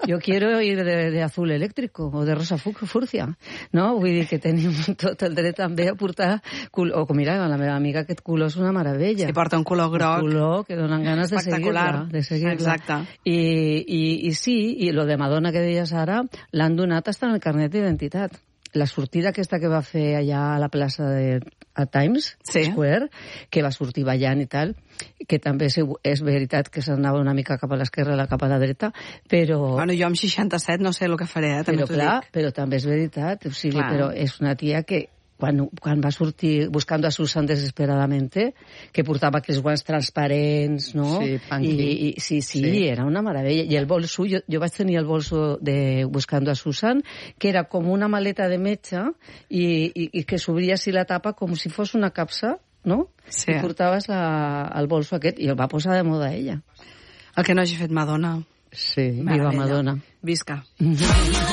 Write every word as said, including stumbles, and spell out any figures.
jo quiero ir de, de azul eléctrico o de rosa fúrcia, no? Vull dir que tenim tot el dret també a portar... Cul... O com mira, la meva amiga, aquest color és una meravella. Si porta un color groc. Un color que donen ganes de seguir-la. De seguir-la. Exacte. I, i, I sí, i lo de Madonna que deies ara, l'han donat hasta en el carnet d'identitat. La sortida aquesta que va fer allà a la plaça de a Times sí. Square, que va sortir ballant i tal, que també és, és veritat que s'anava una mica cap a l'esquerra i cap a la dreta, però... Bueno, jo amb seixanta-set no sé el que faré, eh, també t'ho dic. Però també és veritat, o sigui, clar. Però és una tia que quan, quan va sortir Buscando a Susan desesperadamente, que portava aquells guants transparents, no? Sí, punky. I, i, sí, sí, sí, era una meravella. I el bolso, jo, jo vaig tenir el bolso de Buscando a Susan, que era com una maleta de metge i, i, i que s'obria així la tapa com si fos una capsa, no? Sí. I portaves la, el bolso aquest i el va posar de moda ella. El que no hagi fet Madonna. Sí, viva Madonna. Visca.